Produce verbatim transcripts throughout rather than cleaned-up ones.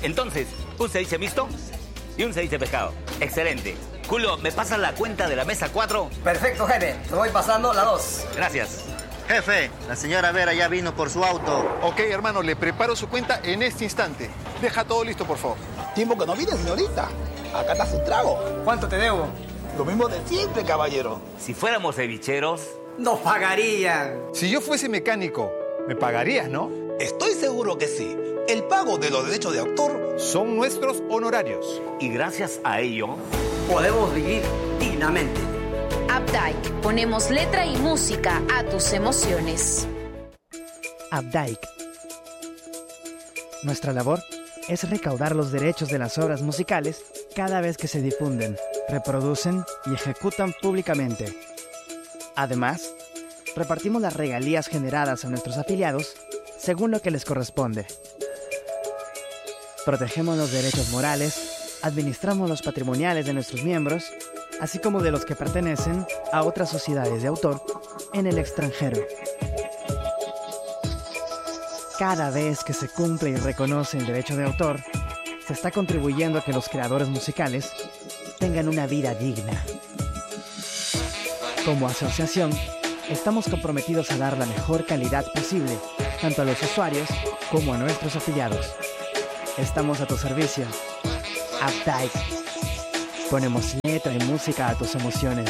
Entonces, un ceviche mixto y un ceviche pescado. Excelente. Julio, ¿me pasas la cuenta de la mesa cuatro? Perfecto, jefe. Te voy pasando la dos. Gracias. Jefe, la señora Vera ya vino por su auto. Ok, hermano, le preparo su cuenta en este instante. Deja todo listo, por favor. Tiempo que no viene, señorita. Acá está su trago. ¿Cuánto te debo? Lo mismo de siempre, caballero. Si fuéramos cevicheros... Nos pagarían. Si yo fuese mecánico, me pagarías, ¿no? Estoy seguro que sí. El pago de los derechos de autor Son nuestros honorarios. Y gracias a ello... Podemos vivir dignamente. Updike, ponemos letra y música a tus emociones. Updike. Nuestra labor es recaudar los derechos de las obras musicales cada vez que se difunden, reproducen y ejecutan públicamente. Además, repartimos las regalías generadas a nuestros afiliados según lo que les corresponde. Protegemos los derechos morales, administramos los patrimoniales de nuestros miembros, así como de los que pertenecen a otras sociedades de autor en el extranjero. Cada vez que se cumple y reconoce el derecho de autor, se está contribuyendo a que los creadores musicales tengan una vida digna. Como asociación, estamos comprometidos a dar la mejor calidad posible, tanto a los usuarios como a nuestros afiliados. Estamos a tu servicio. Updike. Ponemos letra y música a tus emociones.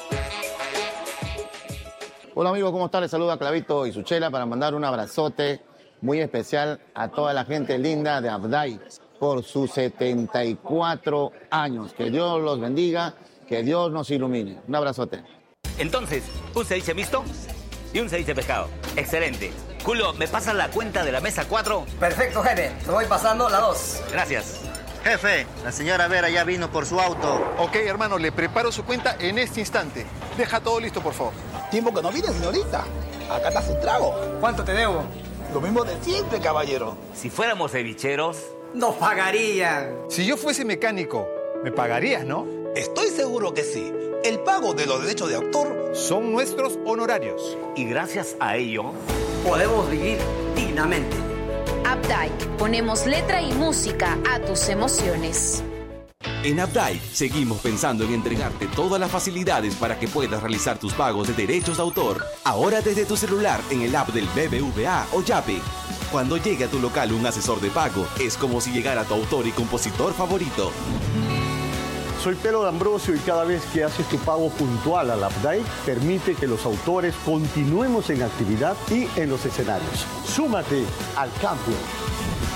Hola amigos, ¿cómo están? Les saluda Clavito y Suchela para mandar un abrazote muy especial a toda la gente linda de Updike por sus setenta y cuatro años. Que Dios los bendiga, que Dios nos ilumine. Un abrazote. Entonces, un ceviche mixto y un ceviche pescado. Excelente. Julio, ¿me pasas la cuenta de la mesa cuatro? Perfecto, jefe. Te voy pasando la dos. Gracias. Jefe, la señora Vera ya vino por su auto. Ok, hermano, le preparo su cuenta en este instante. Deja todo listo, por favor. Tiempo que no viene, señorita. Acá está su trago. ¿Cuánto te debo? Lo mismo de siempre, caballero. Si fuéramos cevicheros... Nos pagarían. Si yo fuese mecánico, me pagarías, ¿no? Estoy seguro que sí. El pago de los derechos de autor Son nuestros honorarios. Y gracias a ello... Podemos vivir dignamente. Updike, ponemos letra y música a tus emociones. En Updike seguimos pensando en entregarte todas las facilidades para que puedas realizar tus pagos de derechos de autor. Ahora desde tu celular en el app del B B V A o Yape. Cuando llegue a tu local un asesor de pago, es como si llegara tu autor y compositor favorito. Soy Pelo D'Ambrosio y cada vez que haces tu pago puntual al Updike, permite que los autores continuemos en actividad y en los escenarios. Súmate al cambio.